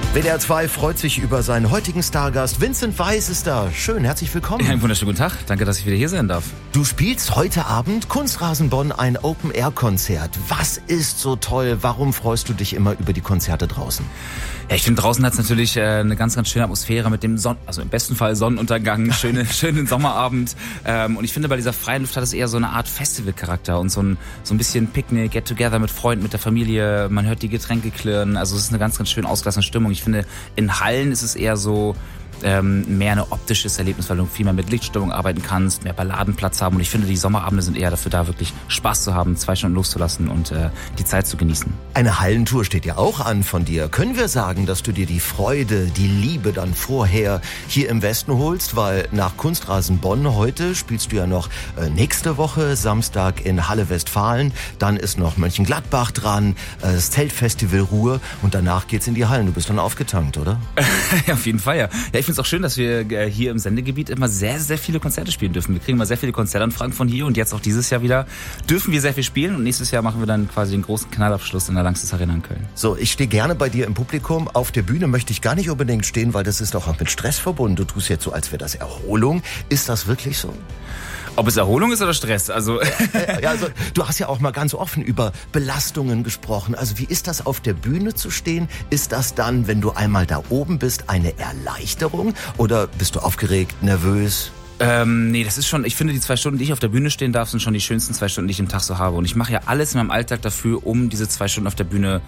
WDR 2 freut sich über seinen heutigen Stargast. Vincent Weiss ist da. Schön, herzlich willkommen. Einen wunderschönen guten Tag. Danke, dass ich wieder hier sein darf. Du spielst heute Abend Kunstrasen Bonn ein Open-Air-Konzert. Was ist so toll? Warum freust du dich immer über die Konzerte draußen? Ja, ich finde, draußen hat es natürlich eine ganz, ganz schöne Atmosphäre mit dem also im besten Fall Sonnenuntergang, schönen Sommerabend. Und ich finde, bei dieser freien Luft hat es eher so eine Art Festivalcharakter und so ein bisschen Picknick, Get-Together mit Freunden, mit der Familie. Man hört die Getränke klirren. Also es ist eine ganz, ganz schön ausgelassene Stimmung. Ich finde, in Hallen ist es eher so mehr ein optisches Erlebnis, weil du viel mehr mit Lichtstimmung arbeiten kannst, mehr Balladenplatz haben. Und ich finde, die Sommerabende sind eher dafür da, wirklich Spaß zu haben, 2 Stunden loszulassen und die Zeit zu genießen. Eine Hallentour steht ja auch an von dir. Können wir sagen, dass du dir die Freude, die Liebe dann vorher hier im Westen holst? Weil nach Kunstrasen Bonn heute spielst du ja noch nächste Woche Samstag in Halle Westfalen. Dann ist noch Mönchengladbach dran, das Zeltfestival Ruhr und danach geht's in die Hallen. Du bist dann aufgetankt, oder? Ja, auf jeden Fall, ja. Ja, ich finde es auch schön, dass wir hier im Sendegebiet immer sehr, sehr viele Konzerte spielen dürfen. Wir kriegen immer sehr viele Konzertanfragen von hier und jetzt auch dieses Jahr wieder dürfen wir sehr viel spielen und nächstes Jahr machen wir dann quasi den großen Knallabschluss in der Lanxess Arena in Köln. So, ich stehe gerne bei dir im Publikum. Auf der Bühne möchte ich gar nicht unbedingt stehen, weil das ist doch auch mit Stress verbunden. Du tust jetzt so, als wäre das Erholung. Ist das wirklich so? Ob es Erholung ist oder Stress? Also du hast ja auch mal ganz offen über Belastungen gesprochen. Also wie ist das, auf der Bühne zu stehen? Ist das dann, wenn du einmal da oben bist, eine Erleichterung? Oder bist du aufgeregt, nervös? Nee, das ist schon, ich finde, die 2 Stunden, die ich auf der Bühne stehen darf, sind schon die schönsten 2 Stunden, die ich im Tag so habe. Und ich mache ja alles in meinem Alltag dafür, um diese 2 Stunden auf der Bühne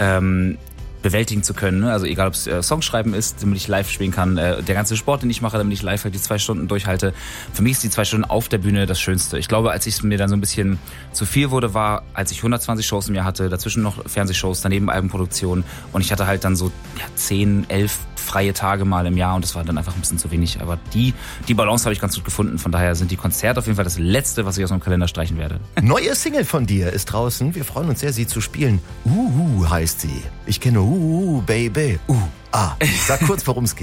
bewältigen zu können. Ne? Also egal, ob es Songschreiben ist, damit ich live spielen kann, der ganze Sport, den ich mache, damit ich live halt die 2 Stunden durchhalte. Für mich ist die 2 Stunden auf der Bühne das Schönste. Ich glaube, als es mir dann so ein bisschen zu viel wurde, war, als ich 120 Shows im Jahr hatte, dazwischen noch Fernsehshows, daneben Albenproduktion und ich hatte halt dann so 10, 11 freie Tage mal im Jahr und das war dann einfach ein bisschen zu wenig. Aber die Balance habe ich ganz gut gefunden. Von daher sind die Konzerte auf jeden Fall das Letzte, was ich aus meinem Kalender streichen werde. Neue Single von dir ist draußen. Wir freuen uns sehr, sie zu spielen. Heißt sie. Ich kenne Baby. Sag kurz, worum es geht.